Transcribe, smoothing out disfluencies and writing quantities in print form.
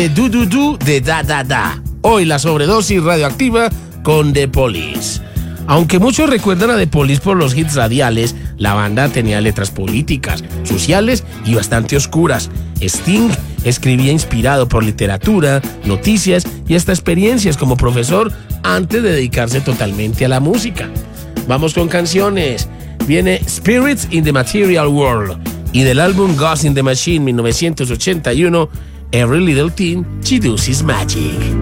Du Du Du de Da Da Da. Hoy la sobredosis radioactiva con The Police. Aunque muchos recuerdan a The Police por los hits radiales, la banda tenía letras políticas, sociales y bastante oscuras. Sting escribía inspirado por literatura, noticias y hasta experiencias como profesor antes de dedicarse totalmente a la música. Vamos con canciones. Viene Spirits in the Material World y del álbum Ghost in the Machine 1981, Every Little Thing She Does Is Magic.